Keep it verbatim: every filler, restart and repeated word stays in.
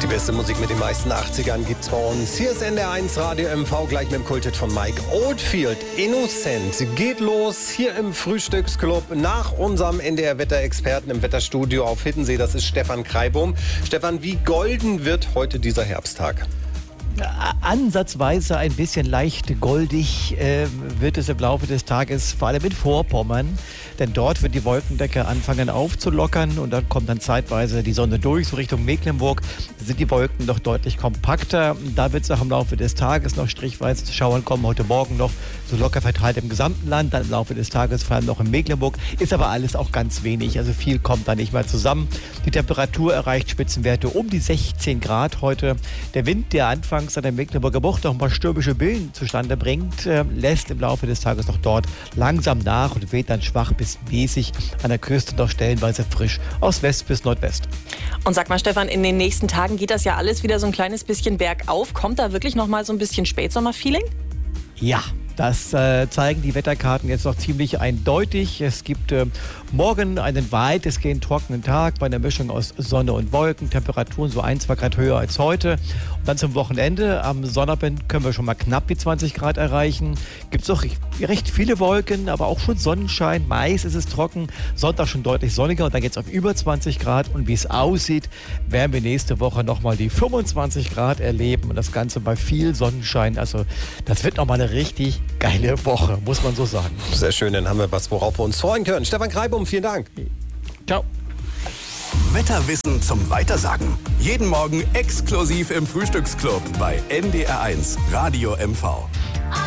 Die beste Musik mit den meisten achtzigern gibt's bei uns. Hier ist N D R eins Radio M V, gleich mit dem Kulthit von Mike Oldfield. Innocent geht los hier im Frühstücksclub nach unserem N D R-Wetterexperten im Wetterstudio auf Hiddensee. Das ist Stefan Kreibum. Stefan, wie golden wird heute dieser Herbsttag? Ansatzweise ein bisschen leicht goldig äh, wird es im Laufe des Tages, vor allem in Vorpommern. Denn dort wird die Wolkendecke anfangen aufzulockern und dann kommt dann zeitweise die Sonne durch, so Richtung Mecklenburg. Da sind die Wolken noch deutlich kompakter. Da wird es auch im Laufe des Tages noch strichweise zu Schauern kommen. Heute Morgen noch so locker verteilt im gesamten Land, dann im Laufe des Tages vor allem noch in Mecklenburg. Ist aber alles auch ganz wenig, also viel kommt da nicht mal zusammen. Die Temperatur erreicht Spitzenwerte um die sechzehn Grad heute. Der Wind, der anfangs an der Mecklenburger Bucht noch ein paar stürmische Billen zustande bringt, äh, lässt im Laufe des Tages noch dort langsam nach und weht dann schwach bis mäßig an der Küste, noch stellenweise frisch aus West bis Nordwest. Und sag mal, Stefan, in den nächsten Tagen geht das ja alles wieder so ein kleines bisschen bergauf. Kommt da wirklich noch mal so ein bisschen Spätsommer-Feeling? Ja. Das äh, zeigen die Wetterkarten jetzt noch ziemlich eindeutig. Es gibt äh, morgen einen weitestgehend trockenen Tag bei einer Mischung aus Sonne und Wolken. Temperaturen so ein, zwei Grad höher als heute. Und dann zum Wochenende, am Sonnabend können wir schon mal knapp die zwanzig Grad erreichen. Gibt es auch recht viele Wolken, aber auch schon Sonnenschein. Meist ist es trocken, Sonntag schon deutlich sonniger und dann geht es auf über zwanzig Grad. Und wie es aussieht, werden wir nächste Woche nochmal die fünfundzwanzig Grad erleben. Und das Ganze bei viel Sonnenschein. Also das wird nochmal eine richtig geile Woche, muss man so sagen. Sehr schön, dann haben wir was, worauf wir uns freuen können. Stefan Kreibum, vielen Dank. Ciao. Wetterwissen zum Weitersagen. Jeden Morgen exklusiv im Frühstücksclub bei N D R eins Radio M V.